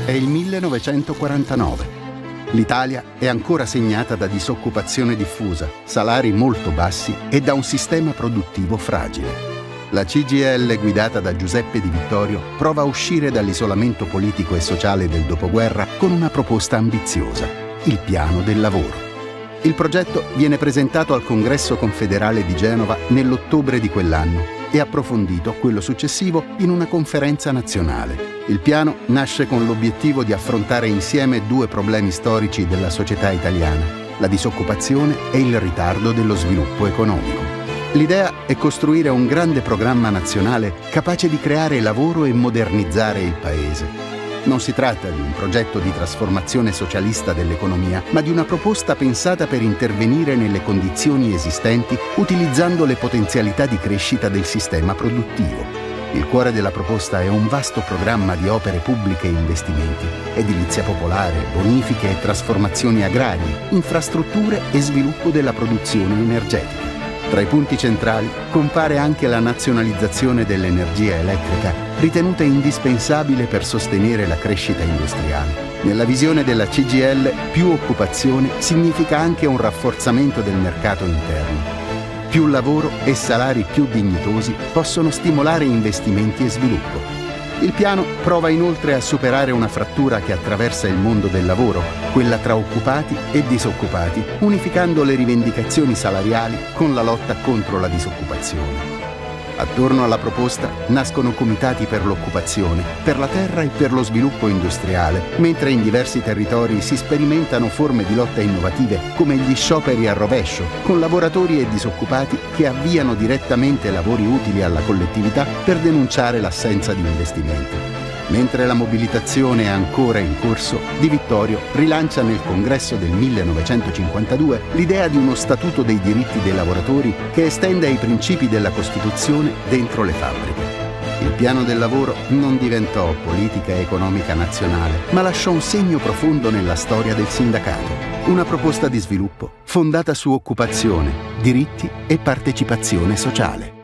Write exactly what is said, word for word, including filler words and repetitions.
È il millenovecentoquarantanove. L'Italia è ancora segnata da disoccupazione diffusa, salari molto bassi e da un sistema produttivo fragile. La C G I L, guidata da Giuseppe Di Vittorio, prova a uscire dall'isolamento politico e sociale del dopoguerra con una proposta ambiziosa: il piano del lavoro. Il progetto viene presentato al Congresso Confederale di Genova nell'ottobre di quell'anno e approfondito quello successivo in una conferenza nazionale. Il piano nasce con l'obiettivo di affrontare insieme due problemi storici della società italiana: la disoccupazione e il ritardo dello sviluppo economico. L'idea è costruire un grande programma nazionale capace di creare lavoro e modernizzare il Paese. Non si tratta di un progetto di trasformazione socialista dell'economia, ma di una proposta pensata per intervenire nelle condizioni esistenti utilizzando le potenzialità di crescita del sistema produttivo. Il cuore della proposta è un vasto programma di opere pubbliche e investimenti, edilizia popolare, bonifiche e trasformazioni agrarie, infrastrutture e sviluppo della produzione energetica. Tra i punti centrali compare anche la nazionalizzazione dell'energia elettrica, ritenuta indispensabile per sostenere la crescita industriale. Nella visione della C G I L, più occupazione significa anche un rafforzamento del mercato interno. Più lavoro e salari più dignitosi possono stimolare investimenti e sviluppo. Il piano prova inoltre a superare una frattura che attraversa il mondo del lavoro, quella tra occupati e disoccupati, unificando le rivendicazioni salariali con la lotta contro la disoccupazione. Attorno alla proposta nascono comitati per l'occupazione, per la terra e per lo sviluppo industriale, mentre in diversi territori si sperimentano forme di lotta innovative come gli scioperi a rovescio, con lavoratori e disoccupati che avviano direttamente lavori utili alla collettività per denunciare l'assenza di investimenti. Mentre la mobilitazione è ancora in corso, Di Vittorio rilancia nel congresso del millenovecentocinquantadue l'idea di uno statuto dei diritti dei lavoratori che estenda i principi della Costituzione dentro le fabbriche. Il piano del lavoro non diventò politica economica nazionale, ma lasciò un segno profondo nella storia del sindacato. Una proposta di sviluppo fondata su occupazione, diritti e partecipazione sociale.